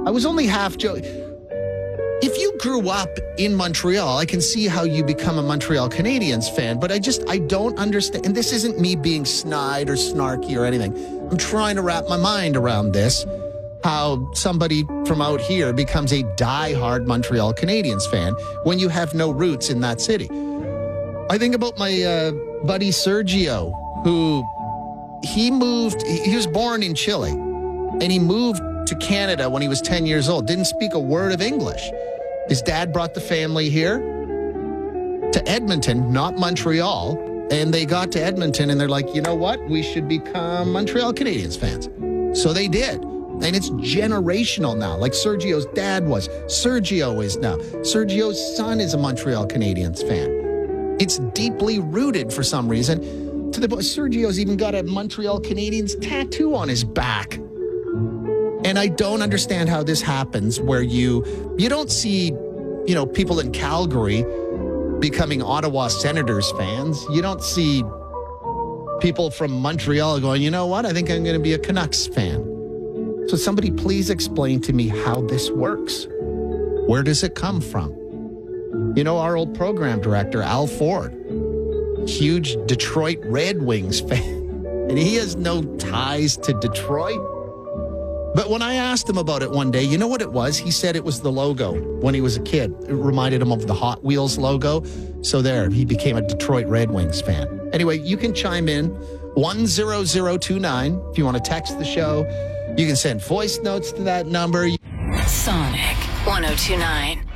I was only half joking. If you grew up in Montreal, I can see how you become a Montreal Canadiens fan, but I don't understand. And this isn't me being snide or snarky or anything. I'm trying to wrap my mind around this, how somebody from out here becomes a diehard Montreal Canadiens fan when you have no roots in that city. I think about my buddy Sergio, who he was born in Chile, and he moved to Canada when he was 10 years old, didn't speak a word of English. His dad brought the family here to Edmonton, not Montreal, and they got to Edmonton and they're like, you know what? We should become Montreal Canadiens fans. So they did. And it's generational now, like Sergio's dad was. Sergio is now. Sergio's son is a Montreal Canadiens fan. It's deeply rooted for some reason. To the point, Sergio's even got a Montreal Canadiens tattoo on his back. And I don't understand how this happens where you don't see, people in Calgary becoming Ottawa Senators fans. You don't see people from Montreal going, you know what, I think I'm going to be a Canucks fan. So somebody please explain to me how this works. Where does it come from? Our old program director, Al Ford, huge Detroit Red Wings fan, and he has no ties to Detroit. But when I asked him about it one day, you know what it was? He said it was the logo when he was a kid. It reminded him of the Hot Wheels logo. So there, he became a Detroit Red Wings fan. Anyway, you can chime in 10029 if you want to text the show. You can send voice notes to that number. Sonic 1029.